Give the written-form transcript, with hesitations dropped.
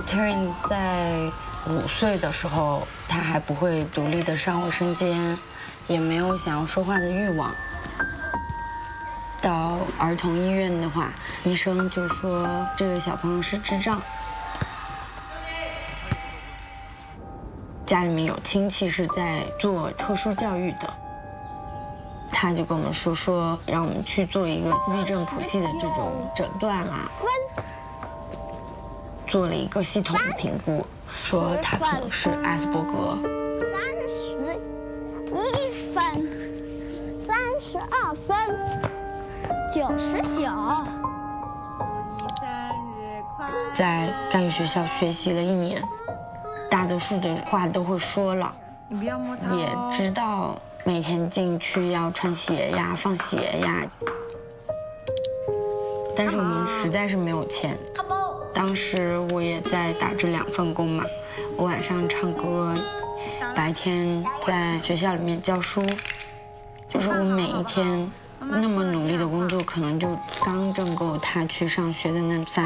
Taryn 在5岁的时候，他还不会独立的上卫生间，也没有想要说话的欲望。到儿童医院的话，医生就说这个小朋友是智障。家里面有亲戚是在做特殊教育的，他就跟我们说让我们去做一个自闭症谱系的这种诊断啊，做了一个系统的评估，说他可能是阿斯伯格。 31分，32分，99。 在干预学校学习了1年，大多数的话都会说了，也知道每天进去要穿鞋呀、放鞋呀。但是我们实在是没有钱，当时我也在打这2份工嘛，我晚上唱歌，白天在学校里面教书，就是我每一天那么努力的工作，可能就刚挣够他去上学的那3